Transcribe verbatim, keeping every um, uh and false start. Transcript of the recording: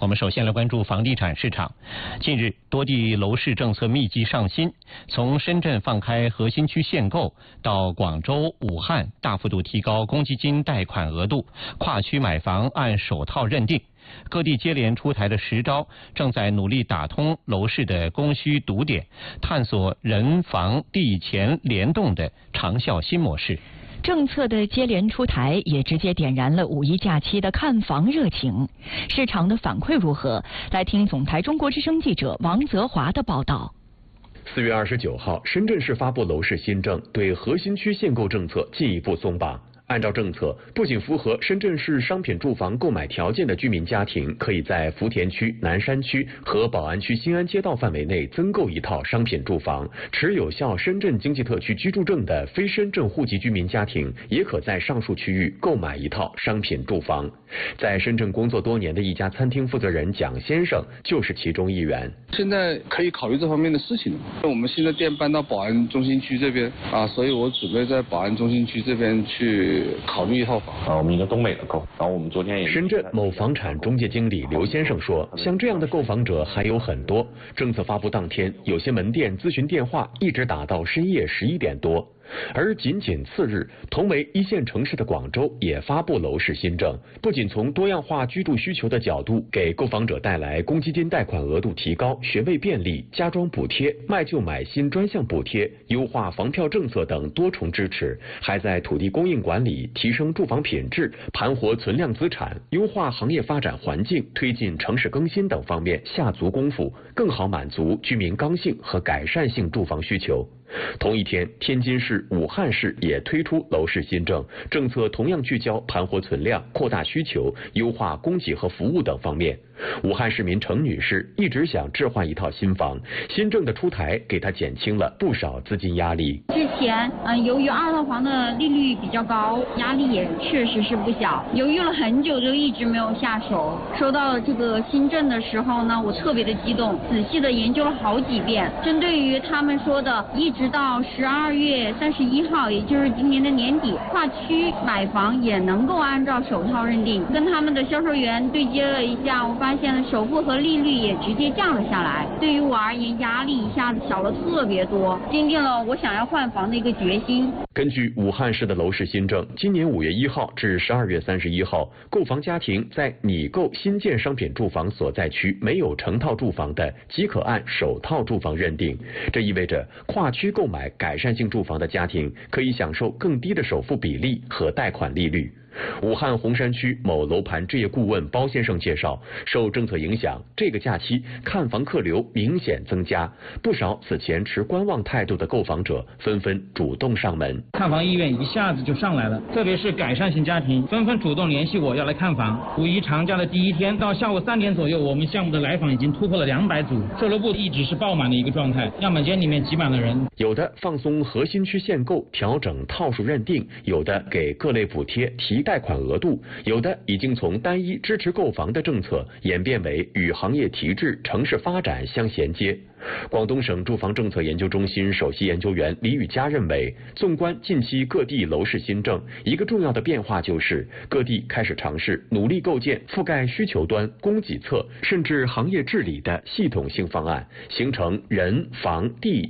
我们首先来关注房地产市场。近日，多地楼市政策密集上新，从深圳放开核心区限购，到广州、武汉大幅度提高公积金贷款额度，跨区买房按首套认定。各地接连出台的实招，正在努力打通楼市的供需堵点，探索人房地钱联动的长效新模式。 政策的接连出台，也直接点燃了五一假期的看房热情。市场的反馈如何？来听总台中国之声记者王泽华的报道。 四月二十九号，深圳市发布楼市新政，对核心区限购政策进一步松绑。按照政策，不仅符合深圳市商品住房购买条件的居民家庭，可以在福田区、南山区和宝安区新安街道范围内增购一套商品住房；持有效深圳经济特区居住证的非深圳户籍居民家庭，也可在上述区域购买一套商品住房。在深圳工作多年的一家餐厅负责人蒋先生就是其中一员。 现在可以考虑这方面的事情。我们新的店搬到宝安中心区这边啊，所以我准备在宝安中心区这边去考虑一套房啊，我们一个东北的购，然后我们昨天也。 深圳某房产中介经理刘先生说，像这样的购房者还有很多。政策发布当天，有些门店咨询电话一直打到深夜十一点多。而仅仅次日，同为一线城市的广州也发布楼市新政，不仅从多样化居住需求的角度给购房者带来公积金贷款额度提高、学位便利、家装补贴、卖旧买新专项补贴、优化房票政策等多重支持，还在土地供应管理、提升住房品质、盘活存量资产、优化行业发展环境、推进城市更新等方面下足功夫，更好满足居民刚性和改善性住房需求。同一天，天津市、武汉市也推出楼市新政，政策同样聚焦盘活存量、扩大需求、优化供给和服务等方面。武汉市民程女士一直想置换一套新房，新政的出台给她减轻了不少资金压力。 之前，嗯、呃，由于二套房的利率比较高，压力也确实是不小，犹豫了很久就一直没有下手。收到这个新政的时候呢，我特别的激动，仔细的研究了好几遍。针对于他们说的，一直到十二月三十一号，也就是今年的年底，跨区买房也能够按照首套认定。跟他们的销售员对接了一下，我发现了首付和利率也直接降了下来。对于我而言，压力一下子小了特别多，坚定了我想要换房的一个决心。 根据武汉市的楼市新政，今年五月一号至十二月三十一号，购房家庭在拟购新建商品住房所在区没有成套住房的，即可按首套住房认定。这意味着跨区购买改善性住房的家庭可以享受更低的首付比例和贷款利率。武汉洪山区某楼盘置业顾问包先生介绍，受政策影响，这个假期看房客流明显增加，不少此前持观望态度的购房者纷纷主动上门， 看房意愿一下子就上来了，特别是改善型家庭纷纷主动联系我要来看房。五一长假的第一天到下午三点左右，我们项目的来访已经突破了两百组，售楼部一直是爆满的一个状态，样本间里面挤满了人。 有的放松核心区限购，调整套数认定，有的给各类补贴提贷款额度，有的已经从单一支持购房的政策演变为与行业提质、城市发展相衔接。广东省住房政策研究中心首席研究员李宇佳认为，纵观近期各地楼市新政，一个重要的变化就是各地开始尝试努力构建覆盖需求端、供给侧甚至行业治理的系统性方案，形成人、房、地